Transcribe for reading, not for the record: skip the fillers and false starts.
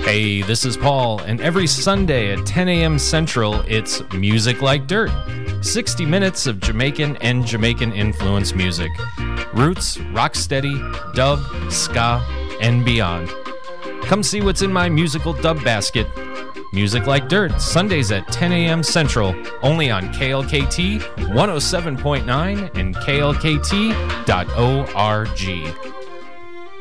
Hey, this is Paul, and every Sunday at 10 a.m. Central, it's Music Like Dirt. 60 minutes of Jamaican and Jamaican-influenced music. Roots, rocksteady, dub, ska, and beyond. Come see what's in my musical dub basket. Music Like Dirt, Sundays at 10 a.m. Central, only on KLKT 107.9 and KLKT.org.